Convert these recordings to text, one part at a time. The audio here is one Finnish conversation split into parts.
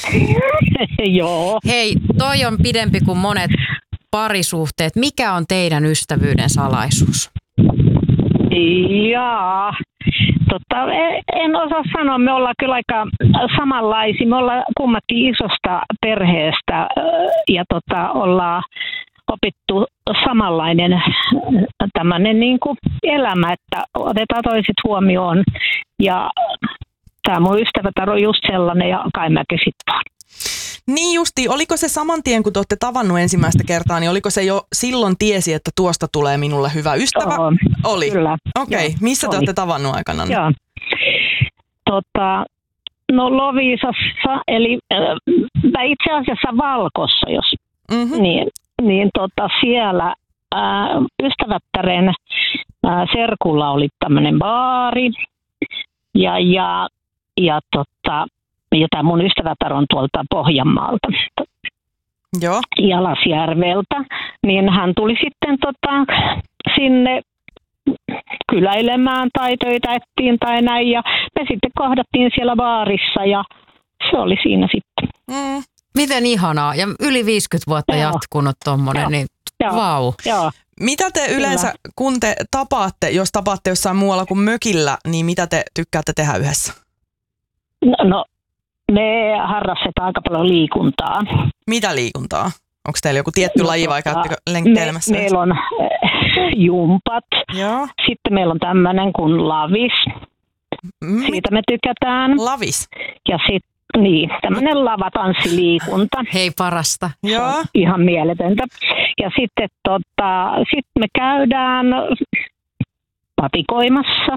Joo. Hei, toi on pidempi kuin monet parisuhteet. Mikä on teidän ystävyyden salaisuus? Jaa. En osaa sanoa, me ollaan kyllä aika samanlaisia. Me ollaan kummatkin isosta perheestä ja ollaan opittu samanlainen tämmöinen niin kuin elämä, että otetaan toiset huomioon. Ja tämä mun ystävätär on just sellainen ja kai mäkin sitten. Niin justi, oliko se saman tien, kun te olette tavannut ensimmäistä kertaa, niin oliko se jo silloin tiesi, että tuosta tulee minulle hyvä ystävä? Oli? Kyllä. Okei. Missä te olette tavannut aikanaan? Joo. No Loviisassa, eli itse asiassa Valkossa, jos niin siellä ystävättären serkulla oli tämmöinen baari ja tämä mun ystävätär on tuolta Pohjanmaalta. Joo. Jalasjärveltä, niin hän tuli sitten sinne kyläilemään tai töitä ettiin tai näin, ja me sitten kohdattiin siellä baarissa, ja se oli siinä sitten. Miten ihanaa, ja yli 50 vuotta jatkunut tommonen, niin vau. Joo. Mitä te yleensä, kun te tapaatte, jos tapaatte jossain muualla kuin mökillä, niin mitä te tykkäätte tehdä yhdessä? No, me harrastetaan aika paljon liikuntaa. Mitä liikuntaa? Onko teillä joku tietty laji vai käyttekö lenkkeilemässä? Meillä on jumpat. Joo. Sitten meillä on tämmöinen kuin lavis. Siitä me tykätään. Lavis? Ja sitten tämmöinen lavatanssiliikunta. Hei, parasta. Joo. Ihan mieletöntä. Ja sitten sit me käydään patikoimassa.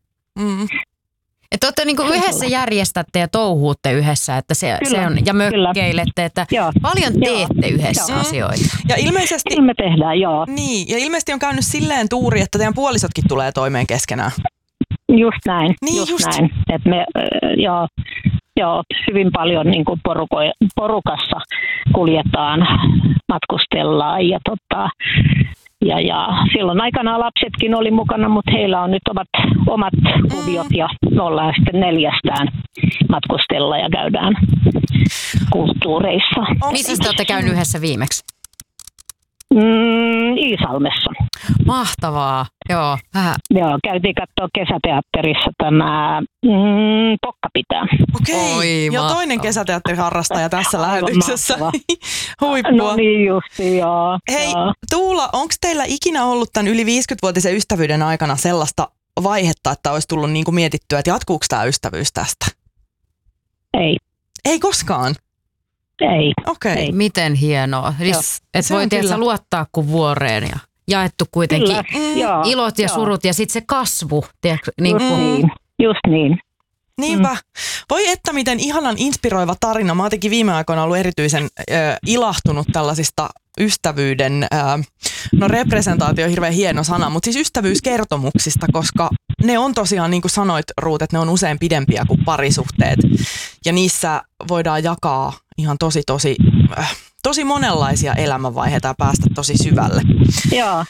Että olette niinku yhdessä järjestätte ja touhuutte yhdessä, että se on, ja mökkeilette, että paljon teette yhdessä asioita. Ja ilmeisesti me tehdään, joo. Niin, ja ilmeisesti on käynyt silleen tuuri, että teidän puolisotkin tulee toimeen keskenään. Just näin, niin, just näin. Et me, hyvin paljon niin kuin porukassa kuljetaan, matkustellaan ja silloin aikanaan lapsetkin oli mukana, mutta heillä on nyt omat kuviot ja me ollaan sitten 4 matkustella ja käydään kulttuureissa. Missä te olette käynyt yhdessä viimeksi? Iisalmessa. Mahtavaa, joo. Joo, käytiin katsoa kesäteatterissa tämä Pokka pitää. Okei, ja toinen kesäteatteriharrastaja tässä lähetyksessä. Huippua. No niin justi, joo. Hei, Tuula, onko teillä ikinä ollut tämän yli 50-vuotisen ystävyyden aikana sellaista vaihetta, että olisi tullut niin kuin mietittyä, että jatkuuko tämä ystävyys tästä? Ei. Ei koskaan? Ei. Okei. Ei. Miten hienoa. Että voi tietysti luottaa kuin vuoreen ja jaettu kuitenkin ilot ja surut ja sitten se kasvu. Just niin. Niinpä. Voi että miten ihanan inspiroiva tarina. Mä oon viime aikoina ollut erityisen ilahtunut tällaisista ystävyyden, representaatio on hirveän hieno sana, mutta siis ystävyyskertomuksista, koska ne on tosiaan, niin kuin sanoit Ruut, että ne on usein pidempiä kuin parisuhteet. Ja niissä voidaan jakaa ihan tosi monenlaisia elämänvaiheita ja päästä tosi syvälle. Joo.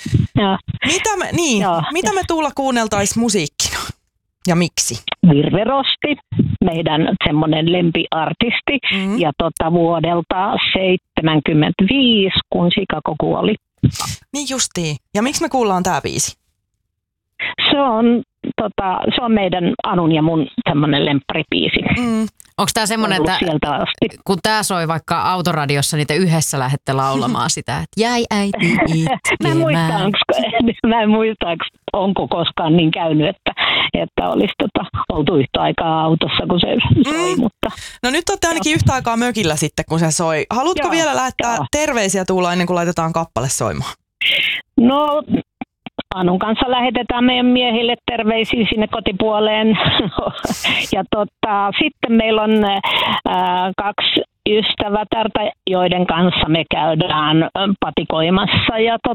Mitä me Tuula kuunneltaisiin musiikkina? Ja miksi? Virve Rosti, meidän semmoinen lempiartisti, ja vuodelta 1975, kun Chicago kuoli. Niin justiin. Ja miksi me kuullaan tää biisi? Se on meidän Anun ja mun semmoinen lempparibiisi. Onko tämä semmoinen, että kun tämä soi vaikka autoradiossa, niin te yhdessä lähdette laulamaan sitä, että jäi äiti itkemään. Mä en muista, onko koskaan niin käynyt, että olisi oltu yhtä aikaa autossa, kun se soi. Mutta. No nyt olette ainakin yhtä aikaa mökillä sitten, kun se soi. Haluatko vielä lähettää terveisiä Tuula ennen kuin laitetaan kappale soimaan? No, Anun kanssa lähetetään meidän miehille terveisiä sinne kotipuoleen. Ja sitten meillä on 2 ystävätärtä, joiden kanssa me käydään patikoimassa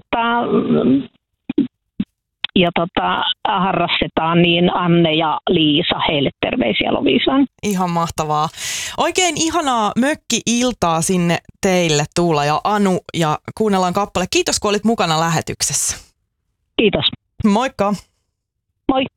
ja harrastetaan, niin Anne ja Liisa, heille terveisiä Loviisaan. Ihan mahtavaa. Oikein ihanaa mökki-iltaa sinne teille Tuula ja Anu ja kuunnellaan kappale. Kiitos kun olit mukana lähetyksessä. Kiitos. Moikka. Moi.